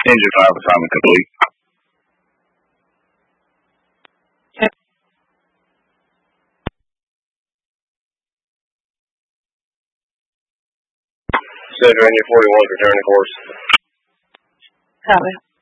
Engine 5 assignment complete. Cedar Engine 41 returning course. Copy.